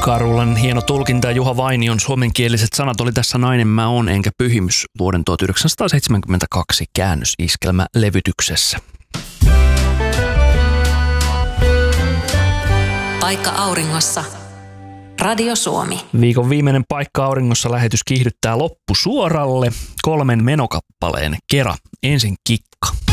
Karulan hieno tulkinta ja Juha Vainion suomenkieliset sanat oli tässä Nainen mä oon enkä pyhimys vuoden 1972 käännösiskelmälevytyksessä. Paikka auringossa. Radio Suomi. Viikon viimeinen Paikka auringossa -lähetys kiihdyttää loppusuoralle 3 menokappaleen kera. Ensin Kikka.